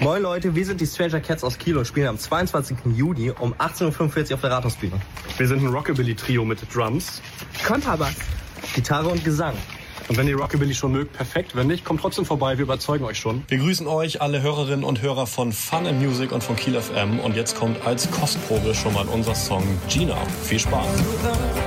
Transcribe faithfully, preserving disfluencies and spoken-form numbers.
Moin Leute, wir sind die Stranger Cats aus Kiel und spielen am zweiundzwanzigsten Juni um achtzehn Uhr fünfundvierzig auf der Rathausbühne. Wir sind ein Rockabilly-Trio mit Drums, Kontrabass, Gitarre und Gesang. und wenn ihr Rockabilly schon mögt, perfekt. Wenn nicht, kommt trotzdem vorbei, wir überzeugen euch schon. Wir grüßen euch, alle Hörerinnen und Hörer von Fun and Music und von Kiel F M. Und jetzt kommt als Kostprobe schon mal unser Song Gina. Viel Spaß.